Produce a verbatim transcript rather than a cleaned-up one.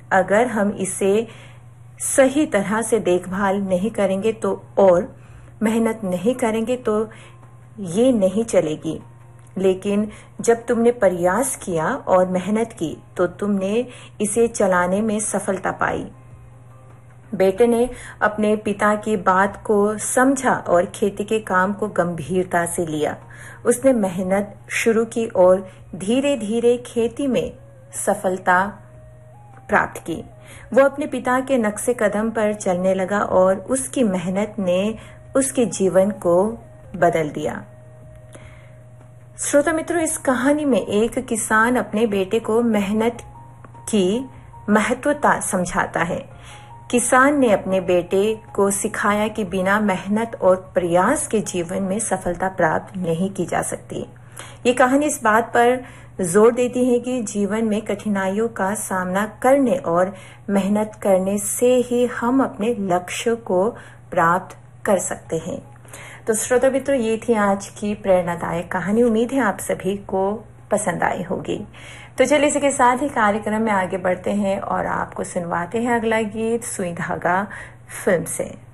अगर हम इसे सही तरह से देखभाल नहीं करेंगे तो और मेहनत नहीं करेंगे तो ये नहीं चलेगी। लेकिन जब तुमने प्रयास किया और मेहनत की तो तुमने इसे चलाने में सफलता पाई। बेटे ने अपने पिता की बात को समझा और खेती के काम को गंभीरता से लिया। उसने मेहनत शुरू की और धीरे धीरे खेती में सफलता प्राप्त की। वो अपने पिता के नक्शे कदम पर चलने लगा और उसकी मेहनत ने उसके जीवन को बदल दिया। श्रोता मित्रों, इस कहानी में एक किसान अपने बेटे को मेहनत की महत्वता समझाता है। किसान ने अपने बेटे को सिखाया कि बिना मेहनत और प्रयास के जीवन में सफलता प्राप्त नहीं की जा सकती। ये कहानी इस बात पर जोर देती है कि जीवन में कठिनाइयों का सामना करने और मेहनत करने से ही हम अपने लक्ष्य को प्राप्त कर सकते हैं। तो श्रोता मित्रों, ये थी आज की प्रेरणादायक कहानी। उम्मीद है आप सभी को पसंद आई होगी। तो चलिए इसी के साथ ही कार्यक्रम में आगे बढ़ते हैं और आपको सुनवाते हैं अगला गीत सुई धागा फिल्म से।